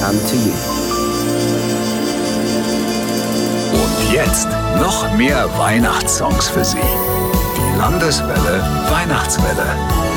come to you. Und jetzt noch mehr Weihnachtssongs für Sie. Die Landeswelle Weihnachtswelle.